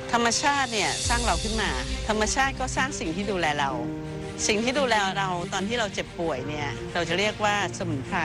ธรรมชาติเนี่ยสร้างเราขึ้นมาธรรมชาติก็สร้างสิ่งที่ดูแลเราสิ่งที่ดูแลเราตอนที่เราเจ็บป่วยเนี่ยเราจะเรียกว่าสมุนไพร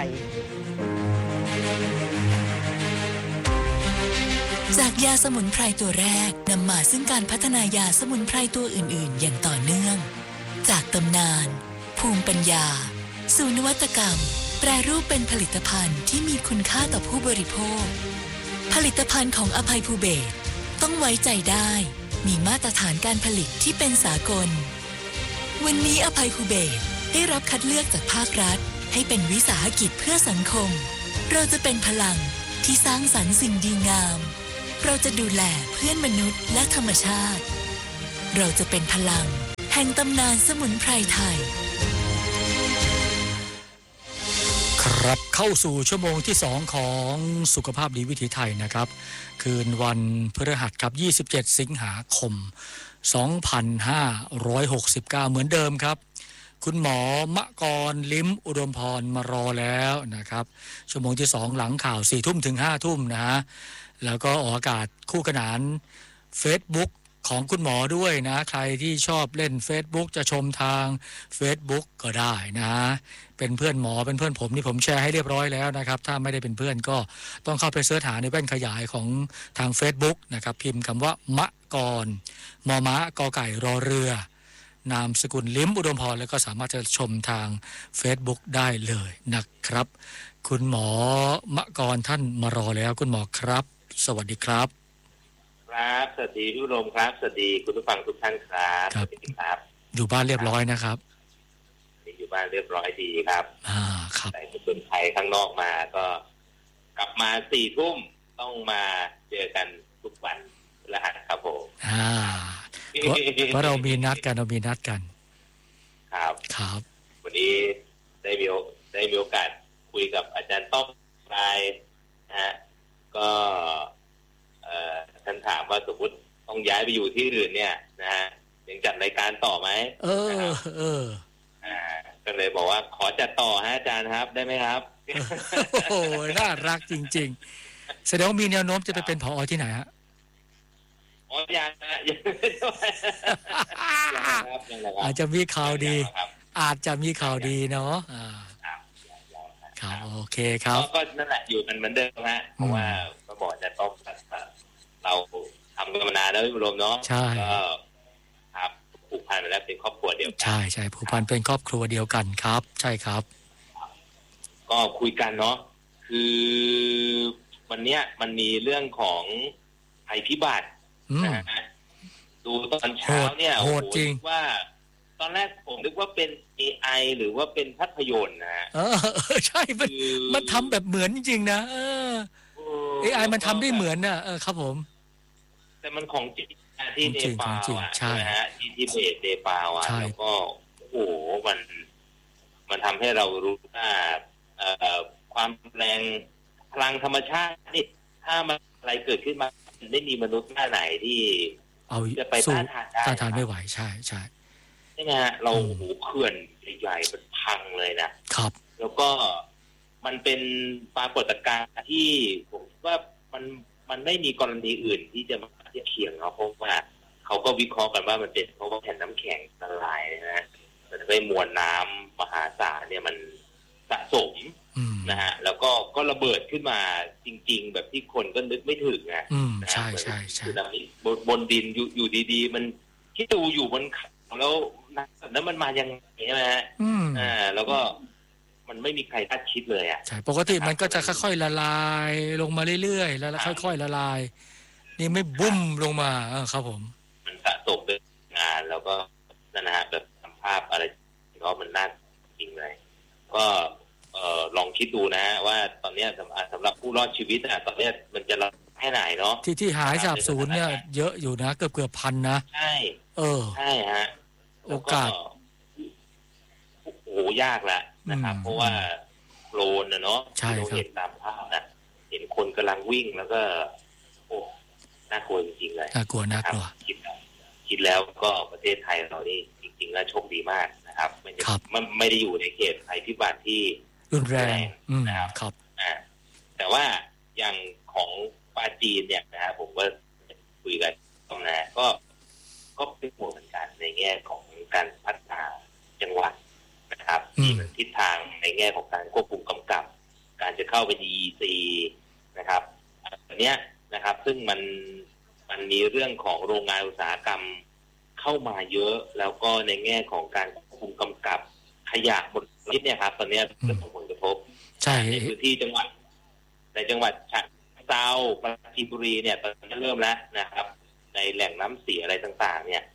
จากยาสมุนไพรตัวแรกนำมาซึ่งการพัฒนายาสมุนไพรตัวอื่นๆอย่างต่อเนื่องจากตำนานภูมิปัญญาสู่นวัตกรรมแปรรูปเป็นผลิตภัณฑ์ที่มีคุณค่าต่อผู้บริโภคผลิตภัณฑ์ของอภัยภูเบศรต้องไว้ใจได้มีมาตรฐานการผลิตที่เป็นสากลวันนี้อภัยภูเบศรได้รับคัดเลือกจากภาครัฐให้เป็นวิสาหกิจเพื่อสังคมเราจะเป็นพลังที่สร้างสรรค์สิ่งดีงามเราจะดูแลเพื่อนมนุษย์และธรรมชาติเราจะเป็นพลังแห่งตำนานสมุนไพรไทยครับเข้าสู่ชั่วโมงที่2ของสุขภาพดีวิถีไทยนะครับคืนวันพฤหัสครับ27สิงหาคม2569เหมือนเดิมครับคุณหมอมะกรลิ้มอุดมพรมารอแล้วนะครับชั่วโมงที่2หลังข่าว 4 ทุ่มถึง 5 ทุ่มนะฮะแล้วก็ออกอากาศคู่ขนาน Facebook ของคุณหมอด้วยนะใครที่ชอบเล่น Facebook จะชมทาง Facebook ก็ได้นะเป็นเพื่อนหมอเป็นเพื่อนผมนี่ผมแชร์ให้เรียบร้อยแล้วนะครับถ้าไม่ได้เป็นเพื่อนก็ต้องเข้าไปเสิร์ชหาในแว่นขยายของทาง Facebook นะครับพิมพ์คำว่ามะกรมอม้ากอไก่รอเรือนามสกุลลิ้มอุดมพรแล้วก็สามารถจะชมทาง Facebook ได้เลยนะครับคุณหมอมะกรท่านมารอแล้วคุณหมอครับสวัสดีครับครับสวัสดีพี่อุดมครับสวัสดีคุณผู้ฟังทุกท่านครับสวัสดีครับอยู่บ้านเรียบร้อยนะครับอยู่บ้านเรียบร้อยดีครับครับแต่คนไทยข้างนอกมาก็กลับมา4 ทุ่มต้องมาเจอกันทุกวันรหัสครับผมเพราะเรามีนัดกันครับวันนี้ได้มีโอกาสคุยกับอาจารย์ต้อมรายนะฮะก็ท่านถามว่าสมมติต้องย้ายไปอยู่ที่อื่นเนี่ยนะฮะยังจัดรายการต่อไหมก็เลยบอกว่าขอจัดต่อฮะอาจารย์ครับได้ไหมครับโอ้น่ารักจริงๆแสดงว่ามีแนวโน้มจะไปเป็นผอ.ที่ไหนฮะยังอาจจะมีข่าวดีอาจจะมีข่าวดีเนาะครับโอเคครับก็นั่นแหละอยู่กันเหมือนเดิมฮะเพราะว่าก็บอกจะต้องเราทำกันมานานแล้วพี่รวมเนาะใช่ก็ครับผูกพันไปแล้วเป็นครอบครัวเดียวกันใช่ผูกพันเป็นครอบครัวเดียวกันครับใช่ครับก็คุยกันเนาะคือวันเนี้ยมันมีเรื่องของภัยพิบัตินะฮะดูตอนเช้าเนี่ยโหดจริงว่าตอนแรกผมนึกว่าเป็น AI หรือว่าเป็นภาพยนตร์นะฮะใช่มันทำแบบเหมือนจริงๆนะAI มันทำได้เหมือนนะครับผมแต่มันของจริงที่เนปาลใช่ฮะที่เบสเนปาลแล้วก็โอ้โหมันทำให้เรารู้ว่าความแรงพลังธรรมชาตินี่ถ้ามันอะไรเกิดขึ้นมาไม่มีมนุษย์หน้าไหนที่จะไปต้านทานไม่ไหวใช่ใช่ไหมฮะเราหูเขื่อนใหญ่ๆมันพังเลยนะครับแล้วก็มันเป็นปรากฏการณ์ที่ผมว่ามันไม่มีกรณีอื่นที่จะมาเทียบเคียงเพราะว่าเขาก็วิเคราะห์กันว่ามันเป็นเพราะว่าแผ่นน้ำแข็งละลายนะมันทำให้มวลน้ำมหาศาลเนี่ยมันสะสมนะฮะแล้วก็ระเบิดขึ้นมาจริงๆแบบที่คนก็นึกไม่ถึงนะใช่คือบนดินอยู่ดีๆมันที่ดูอยู่บนแล้วนั้นมันมายังไงใช่ไหมฮะแล้วก็มันไม่มีใครคาดคิดเลยอ่ะใช่ปกติมันก็จะค่อยๆละลายลงมาเรื่อยๆแล้วค่อยๆละลายนี่ไม่บุ้มลงมาครับผมมันสะสมด้วยงานแล้วก็นั่นนะฮะแบบทำภาพอะไรก็มันน่าจริงเลยก็ลองคิดดูนะว่าตอนนี้สำหรับผู้รอดชีวิตตอนนี้มันจะรับแค่ไหนเนาะที่หายสาบสูญเนี่ยเยอะอยู่นะเกือบพันนะใช่ใช่ฮะโอกาสโอ้โหยากละนะครับเพราะว่าโคลนนะเนาะเราเห็นตามภาพนะเห็นคนกำลังวิ่งแล้วก็โอ้น่ากลัวจริงๆเลยน่ากลัวคิดแล้วก็ประเทศไทยเรานี่จริงๆแล้วโชคดีมากนะครับมันไม่ได้อยู่ในเขตภัยพิบัติที่รุนแรงนะครับแต่ว่าอย่างของปาจีนเนี่ยนะฮะผมก็คุยกันนะก็เข้าเป็น EEC นะครับอันเนี้ยนะครับซึ่งมันมีเรื่องของโรงงานอุตสาหกรรมเข้ามาเยอะแล้วก็ในแง่ของการควบคุมกำกับขยะมลพิษเนี่ยครับตอนนี้เรื่องของผลกระทบในพื้นที่จังหวัดฉะเชิงเทราปราจีนบุรีเนี่ยตอนนี้เริ่มแล้วนะครับในแหล่งน้ำเสียอะไรต่างๆเนี่ย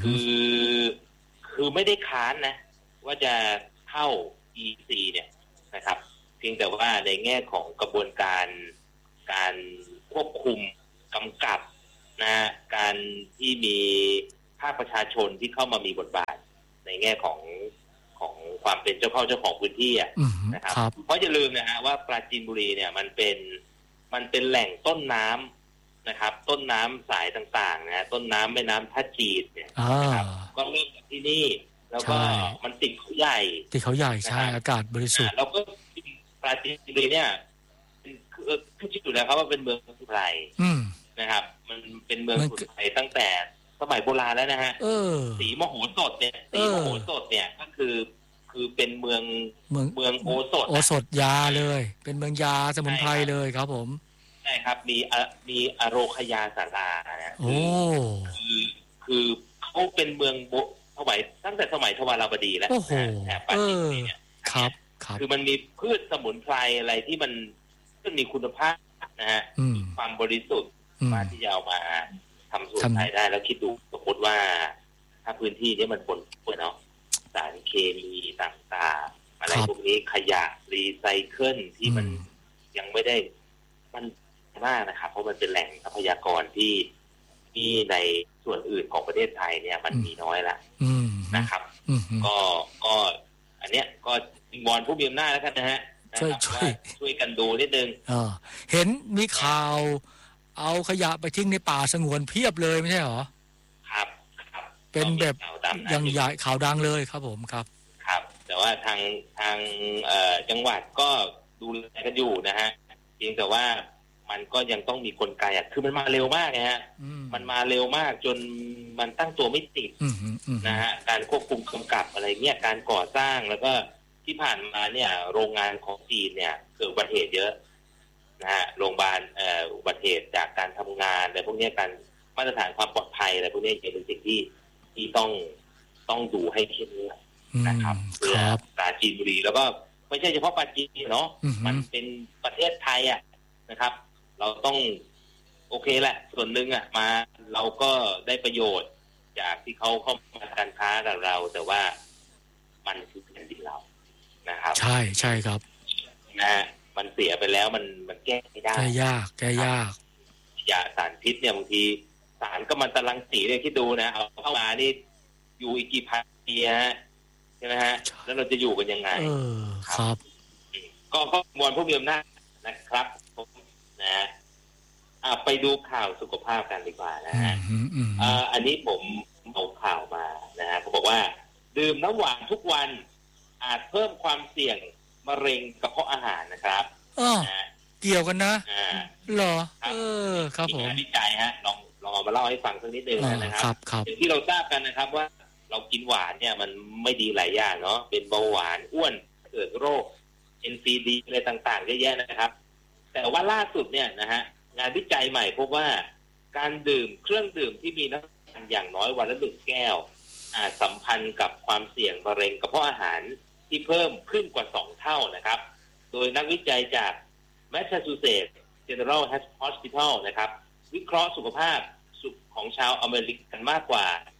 คือไม่ได้ค้านนะว่าจะเข้า EC เนี่ยนะครับเพียงแต่ว่าในแง่ของกระบวนการควบคุมกำกับนะการที่มีภาคประชาชนที่เข้ามามีบทบาทในแง่ของความเป็นเจ้าของพื้นที่นะครับเพราะอย่าลืมนะฮะว่าปราจีนบุรีเนี่ยมันเป็นแหล่งต้นน้ำนะครับต้นน้ำสายต่างๆนะต้นน้ำแม่น้ำท่าจีนเนี่ยนะครับก็เริ่มจากที่นี่แล้วก็มันติดเขาใหญ่ใช่อากาศบริสุทธิ์แล้วก็ปราจีนบุรีเนี่ยขึ้นชื่ออยู่แล้วครับว่าเป็นเมืองสมุนไพรนะครับมันเป็นเมืองสมุนไพรตั้งแต่สมัยโบราณแล้วนะฮะสีมโหสถเนี่ยก็คือเป็นเมืองโอสถยาเลยเป็นเมืองยาสมุนไพรเลยครับผมใช่ครับมีอโรคยาสารานะคือเขาเป็นเมืองสมัยตั้งแต่สมัยทวารวดีแล้วนะปราจีนบุรีเนี่ยครับคือมันมีพืชสมุนไพรอะไรที่มันมีคุณภาพนะฮะความบริสุทธิ์มาที่จะเอามาทำสมุนไพรได้แล้วคิดดูสมมติว่าถ้าพื้นที่นี้มันปนเปื้อนเนาะสารเคมีต่างๆอะไรพวกนี้ขยะรีไซเคิลที่มันยังไม่ได้มันมากนะครับเพราะมันเป็นแหล่งทรัพยากรที่ในส่วนอื่นของประเทศไทยเนี่ยมันมีน้อยละนะครับก็อันเนี้ยก็วิงวอนผู้มีอำนาจแล้วกันนะฮะช่วยกันดูนิดนึงเห็นมีข่าวเอาขยะไปทิ้งในป่าสงวนเพียบเลยไม่ใช่หรอครับเป็นแบบยังใหญ่ข่าวดังเลยครับผมครับแต่ว่าทางจังหวัดก็ดูแลกันอยู่นะฮะเพียงแต่ว่ามันก็ยังต้องมีกลไกคือมันมาเร็วมากนะฮะมันมาเร็วมากจนมันตั้งตัวไม่ติดนะฮะการควบคุมกำกับอะไรเงี้ยการก่อสร้างแล้วก็ที่ผ่านมาเนี่ยโรงงานของจีนเนี่ยเกิดอุบัติเหตุเยอะนะฮะโรงพยาบาลอุบัติเหตุจากการทำงานอะไรพวกนี้การมาตรฐานความปลอดภัยอะไรพวกนี้เป็นสิ่งที่ต้องดูให้เข้มงวดนะครับเพื่อปราจีนบุรีแล้วก็ไม่ใช่เฉพาะปราจีนเนาะมันเป็นประเทศไทยนะครับเราต้องโอเคแหละส่วนหนึ่งมาเราก็ได้ประโยชน์จากที่เขาเข้ามาการค้ากับเราแต่ว่ามันคือแผ่นดินเรานะครับใช่ครับนะมันเสียไปแล้วมันแก้ไม่ได้แก้ยากยาสารพิษเนี่ยบางทีสารก็มันตะลังสีเนี่ยคิดดูนะเอาเข้ามานี่อยู่อีกกี่พันปีใช่ไหมฮะแล้วเราจะอยู่กันยังไงครับก็วอนผู้มีอำนาจนะครับนะไปดูข่าวสุขภาพกันดีกว่านะฮะอันนี้ผมเอาข่าวมานะฮะเขาบอกว่าดื่มน้ำหวานทุกวันอาจเพิ่มความเสี่ยงมะเร็งกระเพาะอาหารนะครับเกี่ยวกันนะเหรอครับผมวิจัยฮะลองมาเล่าให้ฟังสักนิดนึงนะครับอย่างที่เราทราบกันนะครับว่าเรากินหวานเนี่ยมันไม่ดีหลายอย่างเนาะเป็นเบาหวานอ้วนเกิดโรค NCD อะไรต่างๆเยอะแยะนะครับแต่ว่าล่าสุดเนี่ยนะฮะงานวิจัยใหม่พบว่าการดื่มเครื่องดื่มที่มีน้ำตาลอย่างน้อยวันละ1 แก้วอาจสัมพันธ์กับความเสี่ยงมะเร็งกระเพาะอาหารที่เพิ่มขึ้นกว่า2 เท่านะครับโดยนักวิจัยจาก Massachusetts General Hospital นะครับวิเคราะห์สุขภาพของชาวอเมริกันมากกว่า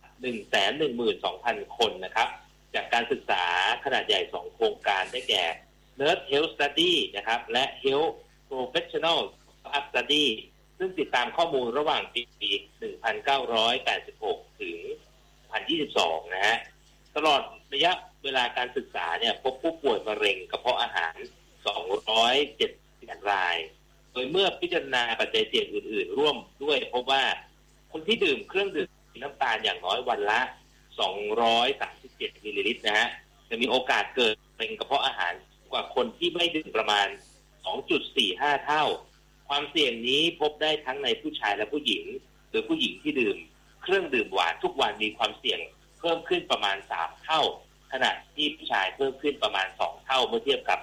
112,000 คนนะครับจากการศึกษาขนาดใหญ่2 โครงการได้แก่ Nurse Health Study นะครับและ Health Professional Study ซึ่งติดตามข้อมูลระหว่างปี 1986 ถึง 2022 นะฮะตลอดระยะเวลาการศึกษาเนี่ยพบผู้ป่วยมะเร็งกระเพาะอาหาร 270 รายโดยเมื่อพิจารณาปัจจัยเสี่ยงอื่นๆร่วมด้วยพบว่าคนที่ดื่มเครื่องดื่มน้ำตาลอย่างน้อยวันละ237 มิลลิลิตรนะฮะจะมีโอกาสเกิดมะเร็งกระเพาะอาหารกว่าคนที่ไม่ดื่มประมาณ 2.45 เท่าความเสี่ยงนี้พบได้ทั้งในผู้ชายและผู้หญิงโดยผู้หญิงที่ดื่มเครื่องดื่มหวานทุกวันมีความเสี่ยงเพิ่มขึ้นประมาณ3 เท่าขณะที่ผู้ชายเพิ่มขึ้นประมาณ2 เท่าเมื่อเทียบกับผ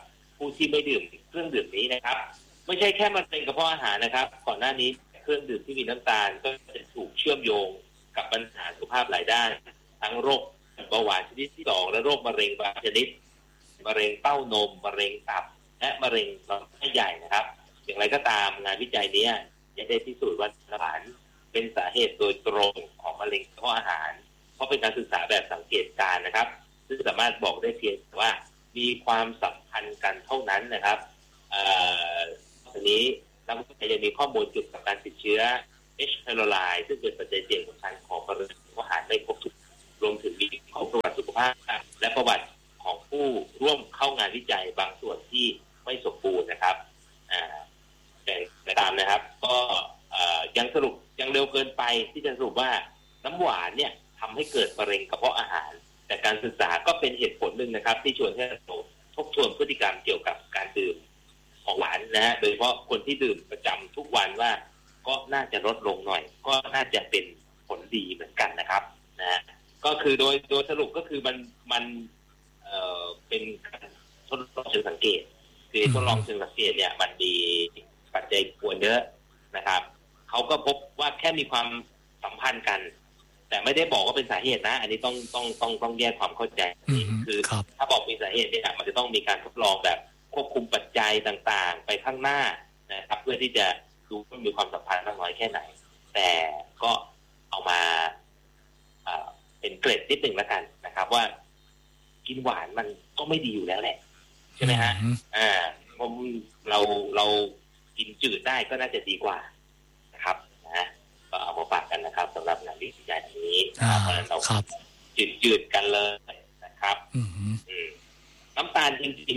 ผู้ที่ไม่ดื่มเครื่องดื่มนี้นะครับไม่ใช่แค่มะเร็งกระเพาะอาหารนะครับก่อนหน้านี้เครื่องดื่มที่มีน้ำตาลก็จะถูกเชื่อมโยงกับปัญหาสุขภาพหลายด้านทั้งโรคเบาหวานชนิดที่2และโรคมะเร็งบางชนิดมะเร็งเต้านมมะเร็งตับและมะเร็งลำไส้ใหญ่นะครับอย่างไรก็ตามงานวิจัยนี้ยังได้พิสูจน์ว่าสารเป็นสาเหตุโดยตรงของมะเร็งกระเพาะอาหารเพราะเป็นการศึกษาแบบสังเกตการณ์นะครับซึ่งสามารถบอกได้เพียงว่ามีความสัมพันธ์กันเท่านั้นนะครับทีนี้นักวิจัยยังมีข้อมูลเกี่ยวกับการติดเชื้อ H. pylori ซึ่งเป็นปัจจัยเสี่ยงสำคัญของมะเร็งกระเพาะอาหารไม่ครบทุกรวมถึงมีข้อประวัติสุขภาพและประวัติของผู้ร่วมเข้างานวิจัยบางส่วนที่ไม่สมบูรณ์นะครับแต่ตามนะครับก็ยังสรุปยังเร็วเกินไปที่จะสรุปว่าน้ำหวานเนี่ยทำให้เกิดมะเร็งกระเพาะอาหารแต่การศึกษาก็เป็นเหตุผลหนึ่งนะครับที่ชวนให้เราทบทวนพฤติกรรมเกี่ยวกับการดื่มของหวานนะฮะโดยเฉพาะคนที่ดื่มประจำทุกวันว่าก็น่าจะลดลงหน่อยก็น่าจะเป็นผลดีเหมือนกันนะครับนะก็คือโดยสรุปก็คือมันเป็นการทดลองเชิงสังเกตคือทดลองเชิงสังเกตเนี่ยมันมีปัจจัยกวนเยอะนะครับเขาก็พบว่าแค่มีความสัมพันธ์กันแต่ไม่ได้บอกว่าเป็นสาเหตุนะอันนี้ต้องแยกความเข้าใจคือถ้าบอกมีสาเหตุเนี่ยมันจะต้องมีการทดลองแบบควบคุมปัจจัยต่างๆไปข้างหน้านะครับเพื่อที่จะดูว่ามีความสัมพันธ์มากน้อยแค่ไหนแต่ก็เอามาเป็นเกรดนิดหนึ่งแล้วกันนะครับว่ากินหวานมันก็ไม่ดีอยู่แล้วแหละใช่ไหมฮะผมเรากินจืดได้ก็น่าจะดีกว่านะครับนะก็เอามาฝากกันนะครับสำหรับงานวิจัยนี้เพราะฉะนั้นเราจืดกันเลยนะครับน้ำตาลจริง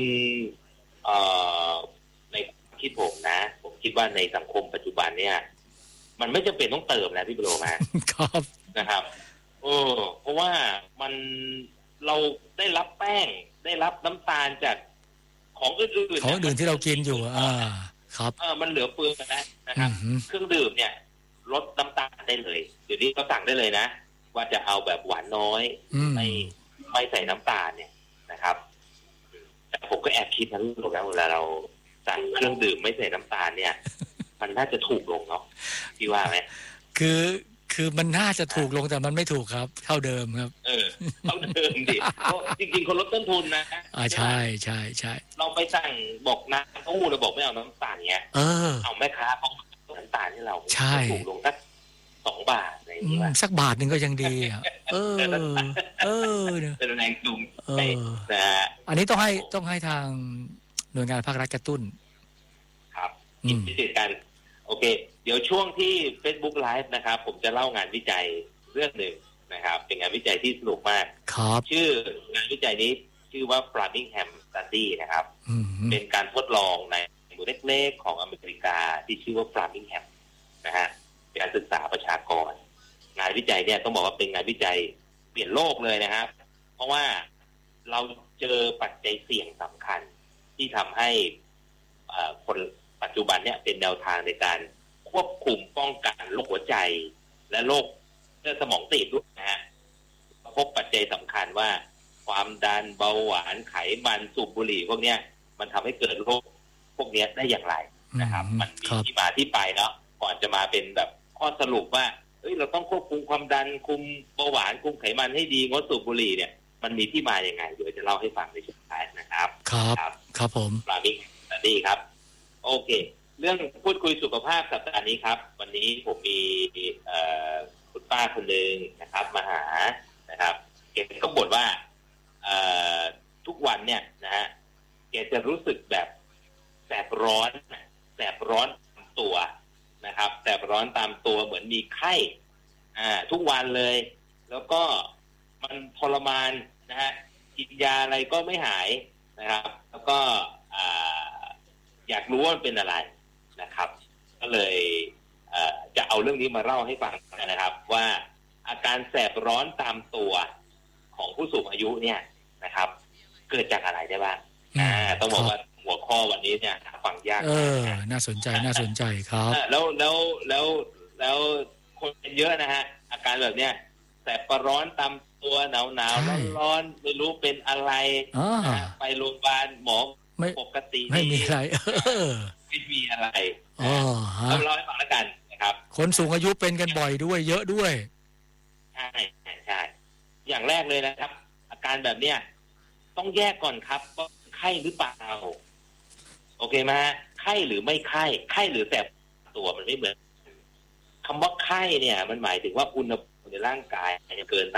ๆในคิดผมนะผมคิดว่าในสังคมปัจจุบันเนี่ยมันไม่จำเป็นต้องเติมนะพี่โบรมาครับนะครับเพราะว่าเราได้รับแป้งได้รับน้ำตาลจากของอื่นที่เรากินอยู่ครับมันเหลือเฟือนะครับเครื่องดื่มเนี่ยลดน้ำตาลได้เลยเดี๋ยวนี้ก็สั่งได้เลยนะว่าจะเอาแบบหวานน้อยไม่ใส่น้ำตาลเนี่ยนะครับแต่ผมก็แอบคิดนะลูกนะเวลาเราสั่งเครื่องดื่มไม่ใส่น้ำตาลเนี่ยมันน่าจะถูกลงเนาะพี่ว่าไหมคือมันน่าจะถูกลงแต่มันไม่ถูกครับเท่าเดิมครับเท่าเดิมดิจริงๆคนลดต้นทุนนะใช่เราไปสั่งบอกน้ำเต้าหู้เราบอกไม่เอาน้ำตาลเงี้ยเอาแม่ค้าเขาน้ำตาลให้เราถูกลงสัก2 บาทอะไรอย่างเงี้ยสักบาทนึงก็ยังดีเป็นแรงจูงนะอันนี้ต้องให้ทางหน่วยงานภาครัฐกระตุ้นครับพิเศษกันโอเคเดี๋ยวช่วงที่ Facebook Live นะครับผมจะเล่างานวิจัยเรื่องหนึ่งนะครับเป็นงานวิจัยที่สนุกมากชื่องานวิจัยนี้ชื่อว่า Framingham Study นะครับเป็นการทดลองในหมู่เล็กๆของอเมริกาที่ชื่อว่า Framingham นะฮะเป็นการศึกษาประชากรงานวิจัยเนี่ยต้องบอกว่าเป็นงานวิจัยเปลี่ยนโลกเลยนะครับเพราะว่าเราเจอปัจจัยเสี่ยงสำคัญที่ทำให้คนปัจจุบันเนี่ยเป็นแนวทางในการควบคุมป้องกันโรคหัวใจและโรคเลือดสมองตีบด้วยนะฮะพบปัจจัยสำคัญว่าความดันเบาหวานไขมันสูบบุหรี่พวกเนี้ยมันทำให้เกิดโรคพวกนี้ได้อย่างไรนะครับมันมีที่มาที่ไปเนาะก่อนจะมาเป็นแบบข้อสรุปว่าเราต้องควบคุมความดันคุมเบาหวานคุมไขมันให้ดีงดสูบบุหรี่เนี่ยมันมีที่มาอย่างไงเดี๋ยวจะเล่าให้ฟังในช่วงท้ายนะครับครับผมปรามิกดีครับโอเคเรื่องพูดคุยสุขภาพสัปดาห์นี้ครับวันนี้ผมมีคุณป้าคนหนึ่งนะครับมาหานะครับแกก็บ่นว่าทุกวันเนี่ยนะฮะแกจะรู้สึกแบบแสบร้อนตามตัวนะครับแสบร้อนตามตัวเหมือนมีไข้ทุกวันเลยแล้วก็มันทรมานนะฮะกินยาอะไรก็ไม่หายนะครับแล้วก็อยากรู้ว่ามันเป็นอะไรนะครับก็เลยจะเอาเรื่องนี้มาเล่าให้ฟังนะครับว่าอาการแสบร้อนตามตัวของผู้สูงอายุเนี่ยนะครับเกิดจากอะไรได้บ้างต้องบอกว่าหัวข้อวันนี้เนี่ยฟังยากน่าสนใจครับแล้วคนเป็นเยอะนะฮะอาการแบบเนี้ยแสบร้อนตามตัวหนาวร้อนไม่รู้เป็นอะไรไปโรงพยาบาลหมอปกติไม่มีอะไรไม่มีอะไรเราให้ฟังแล้วกันนะครับคนสูงอายุเป็นกันบ่อยด้วยเยอะด้วยใช่อย่างแรกเลยนะครับอาการแบบเนี้ยต้องแยกก่อนครับว่าไข้หรือเปล่าโอเคไหมไข้หรือไม่ไข้หรือแสบตัวมันไม่เหมือนคำว่าไข้เนี่ยมันหมายถึงว่าอุณหภูมิในร่างกายเกิน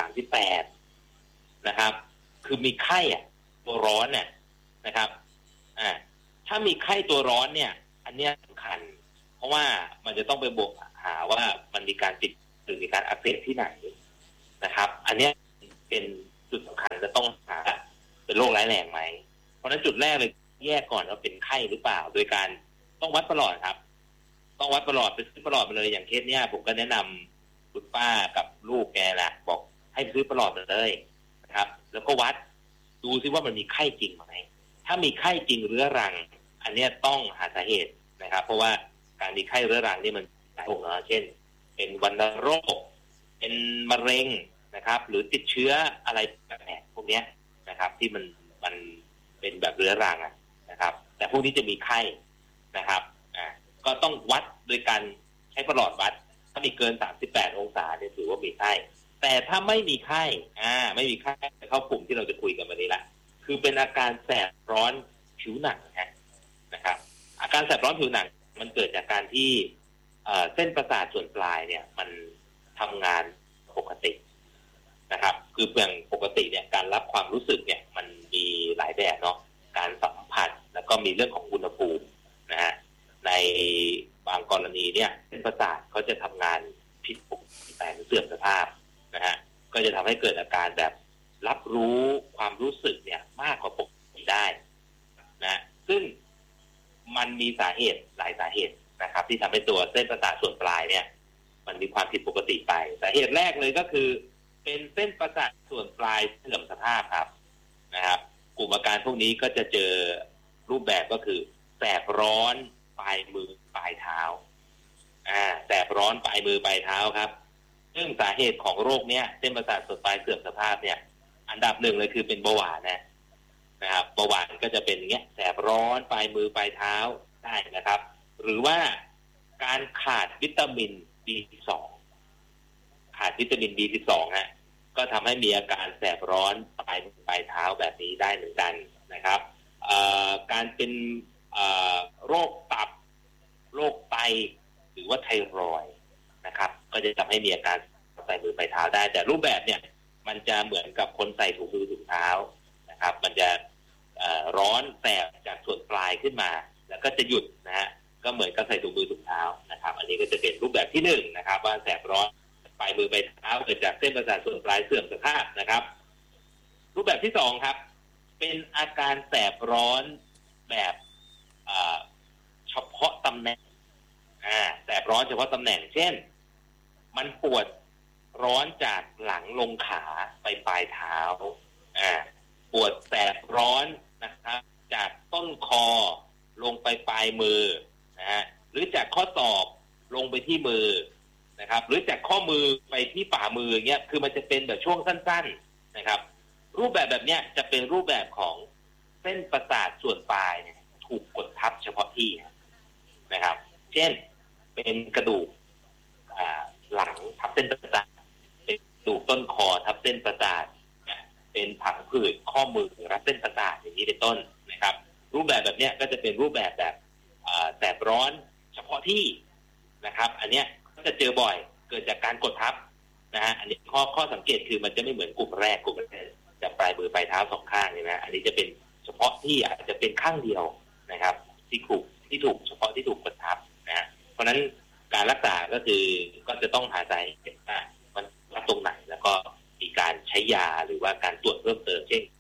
38นะครับคือมีไข้ตัวร้อนเนี่ยนะครับถ้ามีไข้ตัวร้อนเนี่ยอันนี้สำคัญเพราะว่ามันจะต้องไปบอกหาว่ามันมีการติดหรือมีการอักเสบที่ไหนนะครับอันนี้เป็นจุดสำคัญจะต้องหาเป็นโรคร้ายแรงไหมเพราะฉะนั้นจุดแรกเลยแยกก่อนว่าเป็นไข้หรือเปล่าโดยการต้องวัดประหลอดครับต้องวัดประหลอดไปซื้อประหลอดมาเลยอย่างเคสเนี้ยผมก็แนะนำคุณป้ากับลูกแกแหละบอกให้ซื้อประหลอดมาเลยนะครับแล้วก็วัดดูซิว่ามันมีไข้จริงไหมถ้ามีไข้จริงเรื้อรังอันนี้ต้องหาสาเหตุนะครับเพราะว่าการมีไข้เรื้อรังนี่มันหลายโรคนะเช่นเป็นวัณโรคเป็นมะเร็งนะครับหรือติดเชื้ออะไรแบบนี้พวกนี้นะครับที่มันเป็นแบบเรื้อรังนะครับแต่พวกนี้จะมีไข้นะครับก็ต้องวัดโดยการใช้ประหลอดวัดถ้ามีเกิน38องศาเนี่ยถือว่ามีไข้แต่ถ้าไม่มีไข้ไม่มีไข้เข้ากลุ่มที่เราจะคุยกันวันนี้ละคือเป็นอาการแสบร้อนผิวหนังนะครับอาการแสบร้อนผิวหนังมันเกิดจากการที่เส้นประสาทส่วนปลายเนี่ยมันทำงานปกตินะครับคือเพียงปกติเนี่ยการรับความรู้สึกเนี่ยมันมีหลายแบบเนาะการสัมผัสแล้วก็มีเรื่องของอุณหภูมินะฮะในบางกรณีเนี่ยเส้นประสาทเขาจะทำงานผิดปกติแต่เสื่อมสภาพนะฮะก็จะทำให้เกิดอาการแบบรับรู้ความรู้สึกเนี่ยมากกว่าปกติได้นะซึ่งมันมีสาเหตุหลายสาเหตุนะครับที่ทำให้ตัวเส้นประสาทส่วนปลายเนี่ยมันมีความผิดปกติไปสาเหตุแรกเลยก็คือเป็นเส้นประสาทส่วนปลายเสื่อมสภาพครับนะครับกลุ่มอาการพวกนี้ก็จะเจอรูปแบบก็คือแสบร้อนปลายมือปลายเท้าแสบร้อนปลายมือปลายเท้าครับซึ่งสาเหตุของโรคเนี้ยเส้นประสาทส่วนปลายเสื่อมสภาพเนี่ยอันดับหนึ่งเลยคือเป็นเบาหวานนะครับเบาหวานก็จะเป็นอย่างเงี้ยแสบร้อนปลายมือปลายเท้าได้นะครับหรือว่าการขาดวิตามิน B12 ขาดวิตามิน B12 ก็ทำให้มีอาการแสบร้อนปลายมือปลายเท้าแบบนี้ได้เหมือนกันนะครับการเป็นโรคตับโรคไตหรือว่าไทรอยด์นะครับก็จะทำให้มีอาการปลายมือปลายเท้าได้แต่รูปแบบเนี่ยมันจะเหมือนกับคนใส่ถุงมือถุงเท้านะครับมันจะร้อนแสบจากส่วนปลายขึ้นมาแล้วก็จะหยุดนะฮะก็เหมือนกับใส่ถุงมือถุงเท้านะครับอันนี้ก็จะเป็นรูปแบบที่1นะครับว่าแสบร้อนปลายมือปลายเท้าเกิดจากเส้นประสาทส่วนปลายเสื่อมสภาพนะครับรูปแบบที่2ครับเป็นอาการแสบร้อนแบบเฉพาะตำแหน่งแสบร้อนเฉพาะตำแหน่งเช่นมันปวดร้อนจากหลังลงขาไปปลายเท้าปวดแสบร้อนนะครับจากต้นคอลงไปปลายมือนะฮะหรือจากข้อศอกลงไปที่มือนะครับหรือจากข้อมือไปที่ฝ่ามืออย่างเงี้ยคือมันจะเป็นแบบช่วงสั้นๆนะครับรูปแบบเนี้ยจะเป็นรูปแบบของเส้นประสาทส่วนปลายเนี่ยถูกกดทับเฉพาะที่นะครับเช่นเป็นกระดูกหลังทับเส้นประสาทเป็นกระดูกต้นคอทับเส้นประสาทเป็นผังผืดข้อมือรับเส้นประสาทอย่างนี้เป็นต้นนะครับรูปแบบเนี้ยก็จะเป็นรูปแบบแสบร้อนเฉพาะที่นะครับอันเนี้ยก็จะเจอบ่อยเกิดจากการกดทับนะฮะอันนี้ข้อสังเกตคือมันจะไม่เหมือนกลุ่มแรกจะปลายมือปลายเท้า2ข้างนี่นะอันนี้จะเป็นเฉพาะที่อาจจะเป็นข้างเดียวนะครับที่ถูกเฉพาะที่ถูกกดทับนะเพราะฉะนั้นการรักษาก็คือก็จะต้องหาสาเหตุว่ามันรับตรงไหนแล้วก็มีการใช้ยาหรือว่าการตรวจเพิ่มเติมเช่น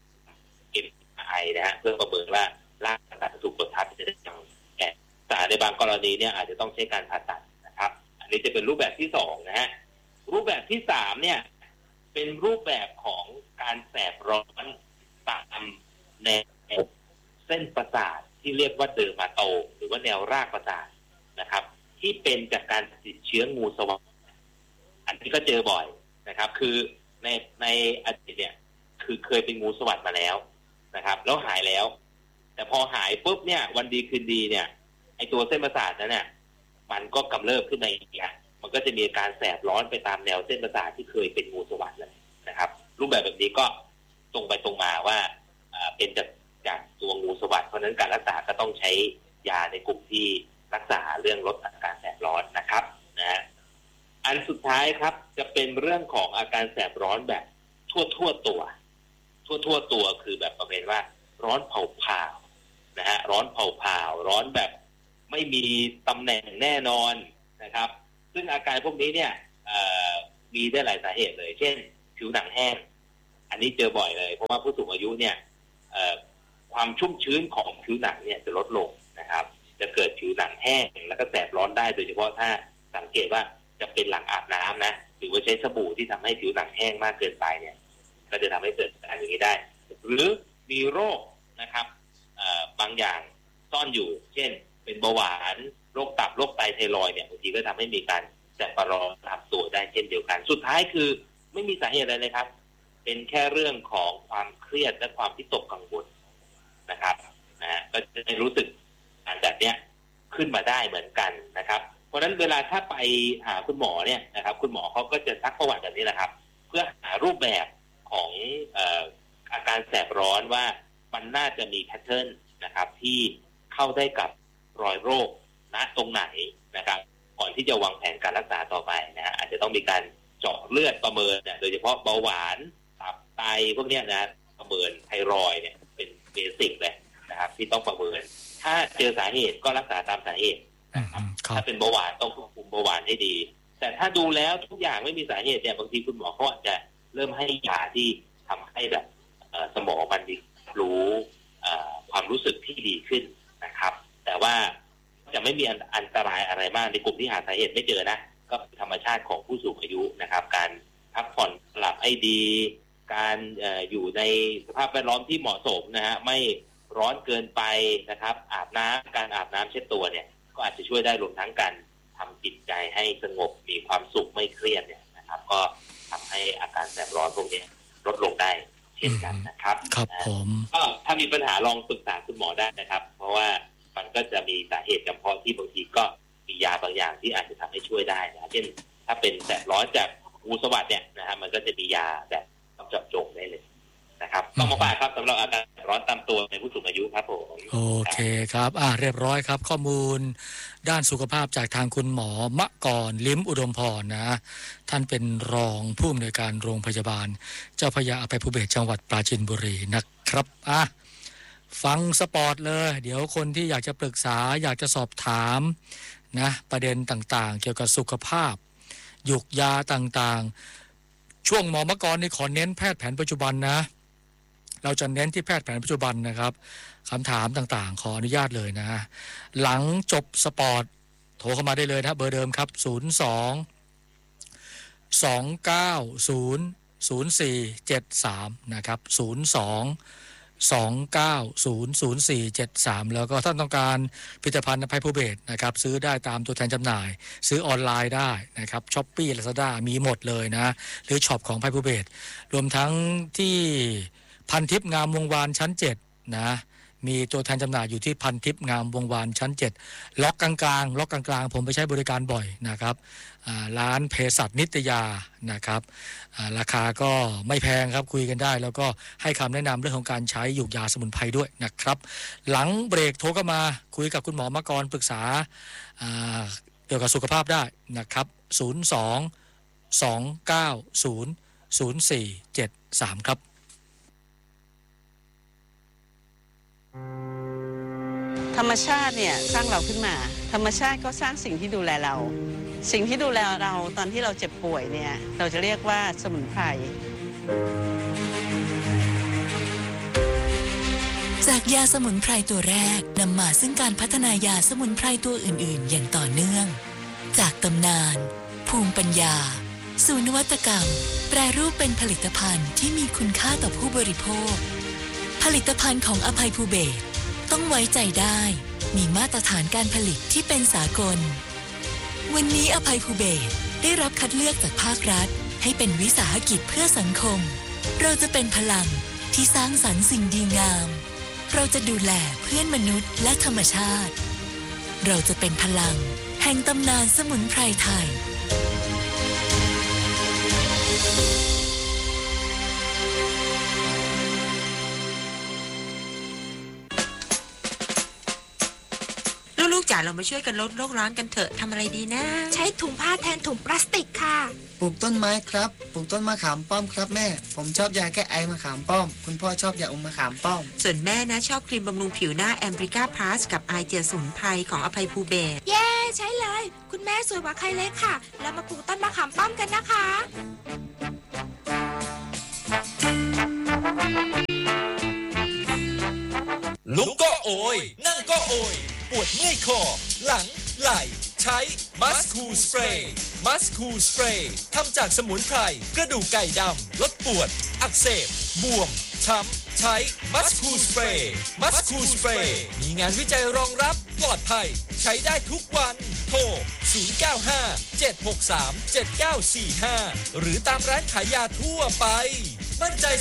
MRI นะฮะเพื่อประเมินว่าร่างกายถูกกดทับจะได้ยังแก้แต่ในบางกรณีเนี่ยอาจจะต้องใช้การผ่าตัดนะครับอันนี้จะเป็นรูปแบบที่2นะฮะรูปแบบที่3เนี่ยเป็นรูปแบบของการแสบร้อนตามแนวเส้นประสาทที่เรียกว่าเดอร์มาโตหรือว่าแนวรากประสาทนะครับที่เป็นจากการติดเชื้องูสวัสด์อันนี้ก็เจอบ่อยนะครับคือในอดีตเนี่ยคือเคยเป็นงูสวัสด์มาแล้วนะครับแล้วหายแล้วแต่พอหายปุ๊บเนี่ยวันดีคืนดีเนี่ยไอตัวเส้นประสาทนั้นเนี่ยมันก็กำเริบขึ้นมาอีกมันก็จะมีอาการแสบร้อนไปตามแนวเส้นประสาทที่เคยเป็นงูสวัสด์เลยนะครับรูปแบบนี้ก็ตรงไปตรงมาว่าเป็นจากตัวงูสวัสด์เพราะนั้นการรักษาก็ต้องใช้ยาในกลุ่มที่รักษาเรื่องลดอาการแสบร้อนนะครับนะอันสุดท้ายครับจะเป็นเรื่องของอาการแสบร้อนแบบทั่วตัวคือแบบประเภทว่าร้อนเผาๆนะฮะร้อนเผาๆร้อนแบบไม่มีตำแหน่งแน่นอนนะครับซึ่งอาการพวกนี้เนี่ยมีได้หลายสาเหตุเลยเช่นผิวหนังแห้งอันนี้เจอบ่อยเลยเพราะว่าผู้สูงอายุเนี่ยความชุ่มชื้นของผิวหนังเนี่ยจะลดลงนะครับจะเกิดผิวหนังแห้งแล้วก็แสบร้อนได้โดยเฉพาะถ้าสังเกตว่าจะเป็นหลังอาบน้ำนะหรือว่าใช้สบู่ที่ทำให้ผิวหนังแห้งมากเกินไปเนี่ยก็จะทำให้เกิดอาการอย่างนี้ได้หรือมีโรคนะครับบางอย่างซ่อนอยู่เช่นเป็นเบาหวานโรคตับโรคไตไทรอยด์เนี่ยบางทีก็ทำให้มีการแสบประหลอดตามตัวได้เช่นเดียวกันสุดท้ายคือไม่มีสาเหตุอะไรเลยครับเป็นแค่เรื่องของความเครียดและความวิตกกังวลนะครับก็จะรู้สึกแบบนี้ขึ้นมาได้เหมือนกันนะครับเพราะฉะนั้นเวลาถ้าไปหาคุณหมอเนี่ยนะครับคุณหมอเขาก็จะซักประวัติแบบนี้แหละครับเพื่อหารูปแบบของอาการแสบร้อนว่ามันน่าจะมีแพทเทิร์นนะครับที่เข้าได้กับรอยโรคณตรงไหนนะครับก่อนที่จะวางแผนการรักษาต่อไปนะฮะอาจจะต้องมีการเจาะเลือดประเมินโดยเฉพาะเบาหวานตับไตพวกนี้นะประเมินไทรอยด์เนี่ยเป็นเบสิกเลยนะครับที่ต้องประเมินถ้าเจอสาเหตุก็รักษาตามสาเหตุนะครับถ้าเป็นเบาหวานต้องควบคุมเบาหวานให้ดีแต่ถ้าดูแล้วทุกอย่างไม่มีสาเหตุเนี่ยบางทีคุณหมอเขาอาจจะเริ่มให้ยาที่ทำให้แบบสมองมันรู้ความรู้สึกที่ดีขึ้นนะครับแต่ว่าจะไม่มีอันตรายอะไรมากในกลุ่มที่หาสาเหตุไม่เจอนะก็ธรรมชาติของผู้สูงอายุนะครับการพักผ่อนหลับให้ดีการอยู่ในสภาพแวดล้อมที่เหมาะสมนะฮะไม่ร้อนเกินไปนะครับการอาบน้ำเช็ดตัวเนี่ยก็อาจจะช่วยได้รวมทั้งการทำจิตใจให้สงบมีความสุขไม่เครียดเนี่ยนะครับก็ทำให้อาการแสบร้อนพวกนี้ลดลงได้เช่นกันนะครับครับผมก็ถ้ามีปัญหาลองปรึกษาคุณหมอได้นะครับเพราะว่ามันก็จะมีสาเหตุเฉพาะที่บางทีก็มียาบางอย่างที่อาจจะทำให้ช่วยได้นะเช่นถ้าเป็นแสบร้อนจากงูสวัสด์เนี่ยนะฮะมันก็จะมียาแบบเจาะจงได้เลยนะครับต้องมาฝากครับสำหรับอาการร้อนตามตัวในผู้สูงอายุครับผมโอเคครับเรียบร้อยครับข้อมูลด้านสุขภาพจากทางคุณหมอมะกรลิ้มอุดมพรนะท่านเป็นรองผู้อำนวยการโรงพยาบาลเจ้าพระยาอภัยภูเบศรจังหวัดปราจีนบุรีนะครับฟังสปอร์ตเลยเดี๋ยวคนที่อยากจะปรึกษาอยากจะสอบถามนะประเด็นต่างๆเกี่ยวกับสุขภาพหยุกยาต่างๆช่วงหมอมะกรนี่ขอเน้นแพทย์แผนปัจจุบันนะเราจะเน้นที่แพทย์แผนปัจจุบันนะครับคำถามต่างๆขออนุญาตเลยนะหลังจบสปอร์ตโทรเข้ามาได้เลยนะเบอร์เดิมครับ02-290-0473นะครับ02-290-0473แล้วก็ท่านต้องการผลิตภัณฑ์อภัยภูเบศรนะครับซื้อได้ตามตัวแทนจำหน่ายซื้อออนไลน์ได้นะครับ Shopee Lazada มีหมดเลยนะหรือช็อปของอภัยภูเบศรรวมทั้งที่พันทิพย์งามวงวานชั้น7นะมีตัวแทนจำหน่ายอยู่ที่พันทิพย์งามวงวานชั้น7ล็อกกลางผมไปใช้บริการบ่อยนะครับร้านเภสัชนิตยานะครับราคาก็ไม่แพงครับคุยกันได้แล้วก็ให้คำแนะนำเรื่องของการใช้หยูกยาสมุนไพรด้วยนะครับหลังเบรกโทรเข้ามาคุยกับคุณหมอมะกรปรึกษาเกี่ยวกับสุขภาพได้นะครับ02-290-0473ครับธรรมชาติเนี่ยสร้างเราขึ้นมาธรรมชาติก็สร้างสิ่งที่ดูแลเราสิ่งที่ดูแลเราตอนที่เราเจ็บป่วยเนี่ยเราจะเรียกว่าสมุนไพรจากยาสมุนไพรตัวแรกนำมาซึ่งการพัฒนายาสมุนไพรตัวอื่นๆอย่างต่อเนื่องจากตำนานภูมิปัญญาสู่นวัตกรรมแปรรูปเป็นผลิตภัณฑ์ที่มีคุณค่าต่อผู้บริโภคผลิตภัณฑ์ของอภัยภูเบศรต้องไว้ใจได้มีมาตรฐานการผลิตที่เป็นสากลวันนี้อภัยภูเบศรได้รับคัดเลือกจากภาครัฐให้เป็นวิสาหกิจเพื่อสังคมเราจะเป็นพลังที่สร้างสรรค์สิ่งดีงามเราจะดูแลเพื่อนมนุษย์และธรรมชาติเราจะเป็นพลังแห่งตำนานสมุนไพรไทยลูกๆจ๋าเรามาช่วยกันลดโลกร้อนกันเถอะทำอะไรดีนะใช้ถุงผ้าแทนถุงพลาสติกค่ะปลูกต้นไม้ครับปลูกต้นมะขามป้อมครับแม่ผมชอบยาแก้ไอมะขามป้อมคุณพ่อชอบยาอมมะขามป้อมส่วนแม่นะชอบครีมบำรุงผิวหน้าแอมบริก้าพลัสกับไอเจียสมุนไพรของอภัยภูเบศเย้ใช้เลยคุณแม่สวยกว่าใครเลยค่ะแล้วมาปลูกต้นมะขามป้อมกันนะคะลุกก็โอยนั่งก็โอยปวดเมื่อยคอหลังไหล่ใช้มัสคูสเปรย์มัสคูสเปรย์ทำจากสมุนไพรกระดูกไก่ดำลดปวดอักเสบบวมช้ำใช้มัสคูสเปรย์มัสคูสเปรย์มีงานวิจัยรองรับปลอดภัยใช้ได้ทุกวันโทร095 763 7945หรือตามร้านขายยาทั่วไปมั่นใจ